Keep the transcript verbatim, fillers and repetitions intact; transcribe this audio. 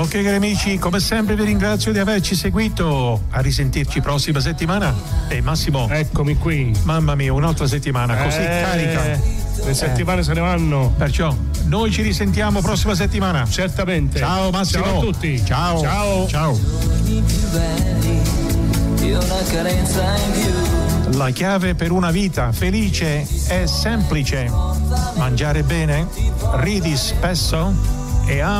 Ok cari amici, come sempre vi ringrazio di averci seguito. A risentirci prossima settimana. E Massimo, eccomi qui. Mamma mia, un'altra settimana così eh, carica. Le settimane eh. se ne vanno. Perciò noi ci risentiamo prossima settimana. Certamente. Ciao Massimo. Ciao a tutti. Ciao. Ciao. Ciao. La chiave per una vita felice è semplice. Mangiare bene, ridi spesso e